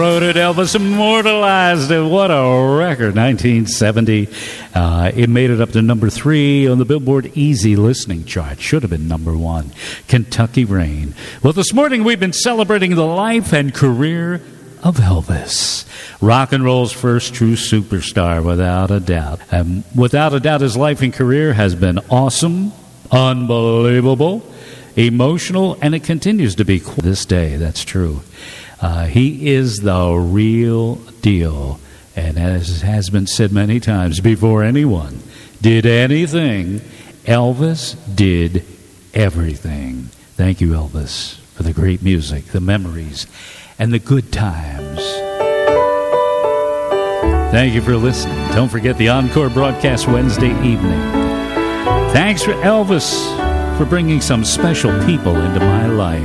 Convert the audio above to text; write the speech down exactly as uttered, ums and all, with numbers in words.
Wrote it, Elvis immortalized it. What a record, nineteen seventy. Uh, it made it up to number three on the Billboard Easy Listening Chart. Should have been number one. Kentucky Rain. Well, this morning we've been celebrating the life and career of Elvis. Rock and roll's first true superstar, without a doubt. Um, without a doubt, his life and career has been awesome, unbelievable, emotional, and it continues to be to this day. That's true. Uh, he is the real deal. And as has been said many times, before anyone did anything, Elvis did everything. Thank you, Elvis, for the great music, the memories, and the good times. Thank you for listening. Don't forget the encore broadcast Wednesday evening. Thanks for Elvis for bringing some special people into my life.